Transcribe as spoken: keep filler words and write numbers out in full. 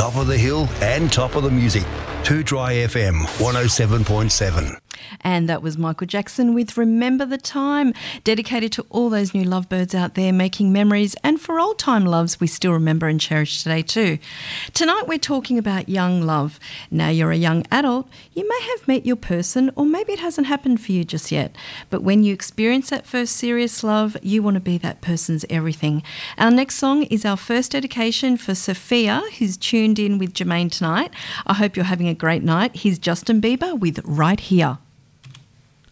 top of the hill and top of the music. Too Dry F M one oh seven point seven. And that was Michael Jackson with Remember the Time, dedicated to all those new lovebirds out there making memories, and for old-time loves we still remember and cherish today too. Tonight we're talking about young love. Now you're a young adult, you may have met your person, or maybe it hasn't happened for you just yet. But when you experience that first serious love, you want to be that person's everything. Our next song is our first dedication for Sophia, who's tuned in with Jermaine tonight. I hope you're having a great night. Here's Justin Bieber with Right Here.